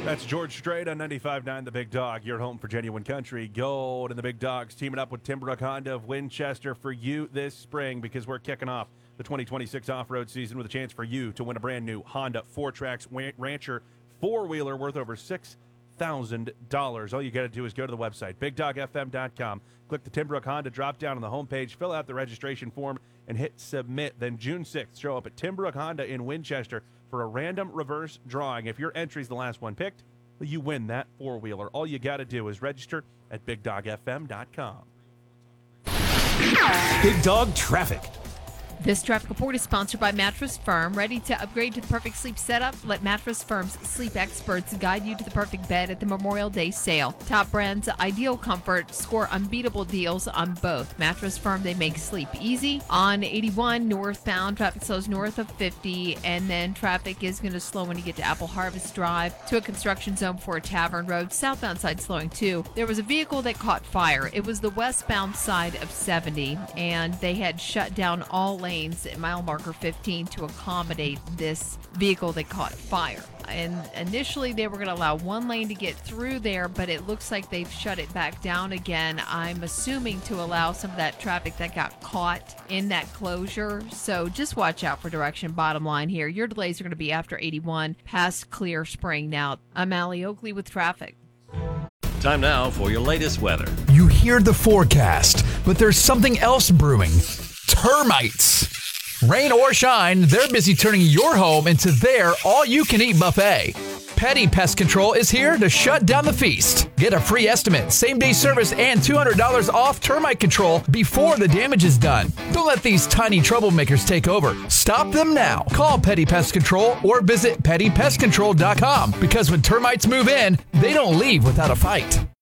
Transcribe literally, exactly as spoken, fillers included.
That's George Strait on ninety-five point nine The Big Dog. Your home for genuine country gold, and the Big Dogs teaming up with Timbrook Honda of Winchester for you this spring, because we're kicking off the twenty twenty-six off-road season with a chance for you to win a brand new Honda four tracks Rancher four-wheeler worth over six thousand dollars. All you got to do is go to the website, big dog f m dot com, click the Timbrook Honda drop-down on the homepage, fill out the registration form, and hit submit. Then June sixth, show up at Timbrook Honda in Winchester for a random reverse drawing. If your entry's the last one picked, you win that four-wheeler. All you got to do is register at big dog f m dot com. Big Dog Traffic. This traffic report is sponsored by Mattress Firm. Ready to upgrade to the perfect sleep setup? Let Mattress Firm's sleep experts guide you to the perfect bed at the Memorial Day sale. Top brands, ideal comfort, score unbeatable deals on both. Mattress Firm, they make sleep easy. On eighty-one northbound, traffic slows north of fifty, and then traffic is going to slow when you get to Apple Harvest Drive to a construction zone before Tavern Road. Southbound side slowing too. There was a vehicle that caught fire. It was the westbound side of seventy, and they had shut down all lanes at mile marker fifteen to accommodate this vehicle that caught fire. And initially they were going to allow one lane to get through there, but it looks like they've shut it back down again. I'm assuming to allow some of that traffic that got caught in that closure. So just watch out for direction. Bottom line here, your delays are going to be after eighty-one past Clear Spring. Now, I'm Allie Oakley with traffic. Time now for your latest weather. You hear the forecast, but there's something else brewing. Termites. Rain or shine, they're busy turning your home into their all-you-can-eat buffet. Petty Pest Control is here to shut down the feast. Get a free estimate, same-day service, and two hundred dollars off termite control before the damage is done. Don't let these tiny troublemakers take over. Stop them now. Call Petty Pest Control or visit petty pest control dot com, because when termites move in, they don't leave without a fight.